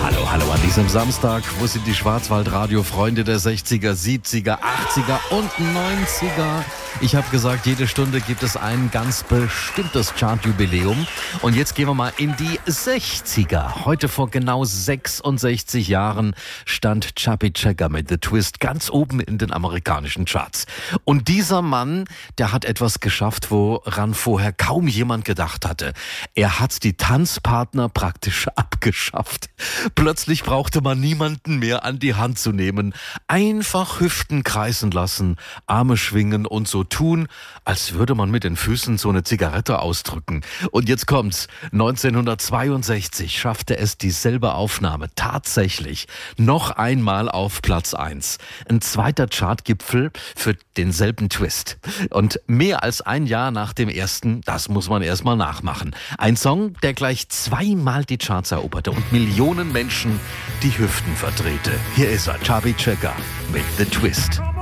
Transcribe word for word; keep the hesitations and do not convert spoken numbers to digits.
Hallo, hallo an diesem Samstag. Wo sind die Schwarzwaldradio-Freunde der sechziger, siebziger, achtziger und neunziger? Ich habe gesagt, jede Stunde gibt es ein ganz bestimmtes Chartjubiläum. Und jetzt gehen wir mal in die sechziger. Heute vor genau sechsundsechzig Jahren stand Chubby Checker mit The Twist ganz oben in den amerikanischen Charts. Und dieser Mann, der hat etwas geschafft, woran vorher kaum jemand gedacht hatte. Er hat die Tanzpartner praktisch abgeschafft. Plötzlich brauchte man niemanden mehr an die Hand zu nehmen. Einfach Hüften kreisen lassen, Arme schwingen und so tun, als würde man mit den Füßen so eine Zigarette ausdrücken. Und jetzt kommt's. neunzehnhundertzweiundsechzig schaffte es dieselbe Aufnahme tatsächlich noch einmal auf Platz eins. Ein zweiter Chartgipfel für denselben Twist. Und mehr als ein Jahr nach dem ersten, das muss man erstmal nachmachen. Ein Song, der gleich zweimal die Charts eroberte und Millionen Menschen die Hüften verdrehte. Hier ist er, Chubby Checker mit The Twist.